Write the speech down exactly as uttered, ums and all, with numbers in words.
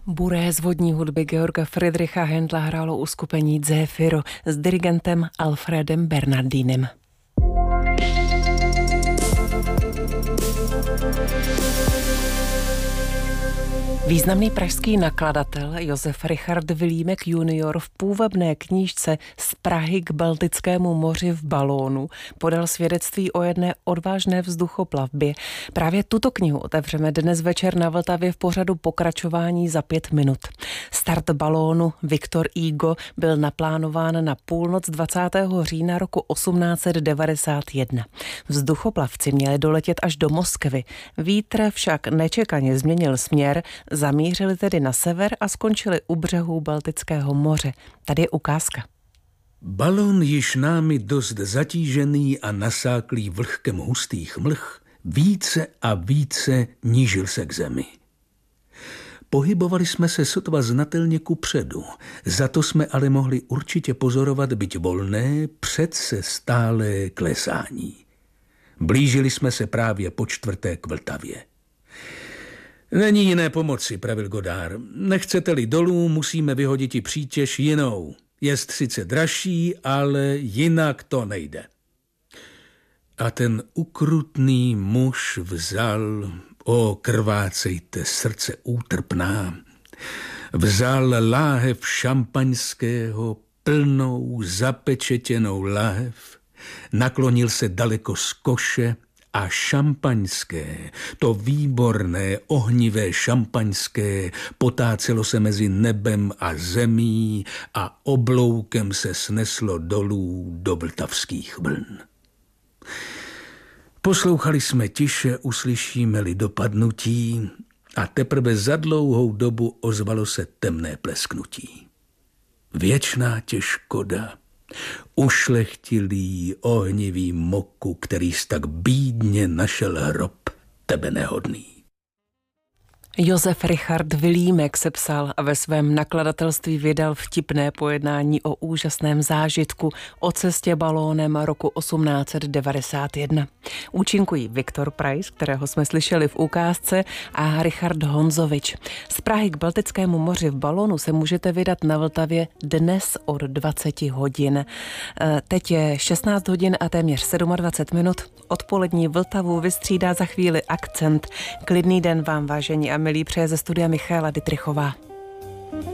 Buré z vodní hudby Georga Friedricha Händla hrálo uskupení Zéfiro s dirigentem Alfredem Bernardinem. Významný pražský nakladatel Josef Richard Vilímek junior v půvabné knížce Z Prahy k Baltickému moři v balónu podal svědectví o jedné odvážné vzduchoplavbě. Právě tuto knihu otevřeme dnes večer na Vltavě v pořadu Pokračování za pět minut. Start balónu Viktor Hugo byl naplánován na půlnoc dvacátého října roku osmnáct set devadesát jedna. Vzduchoplavci měli doletět až do Moskvy. Vítr však nečekaně změnil směr, zamířili tedy na sever a skončili u břehů Baltického moře. Tady je ukázka. Balon již námi dost zatížený a nasáklý vlhkem hustých mlh více a více nížil se k zemi. Pohybovali jsme se sotva znatelně kupředu, za to jsme ale mohli určitě pozorovat, byť volné, přece stálé klesání. Blížili jsme se právě po čtvrté k Vltavě. Není jiné pomoci, pravil Godard. Nechcete-li dolů, musíme vyhodit i přítěž jinou. Jest sice dražší, ale jinak to nejde. A ten ukrutný muž vzal, o krvácejte srdce útrpná, vzal láhev šampaňského, plnou zapečetěnou láhev, naklonil se daleko z koše a šampaňské, to výborné, ohnivé šampaňské, potácelo se mezi nebem a zemí a obloukem se sneslo dolů do vltavských vln. Poslouchali jsme tiše, uslyšíme-li dopadnutí, a teprve za dlouhou dobu ozvalo se temné plesknutí. Věčná tě škoda, ušlechtilý ohnivý moku, který tak bídně našel hrob, tebe nehodný. Josef Richard Vilímek sepsal a ve svém nakladatelství vydal vtipné pojednání o úžasném zážitku o cestě balónem roku osmnáct set devadesát jedna. Účinkují Viktor Preiss, kterého jsme slyšeli v ukázce, a Richard Honzovič. Z Prahy k Baltickému moři v balónu se můžete vydat na Vltavě dnes od dvacet hodin. Teď je šestnáct hodin a téměř dvacet sedm minut. Odpolední Vltavu vystřídá za chvíli Akcent. Klidný den vám, vážení a milí, přeje ze studia Michaela Dittrichová.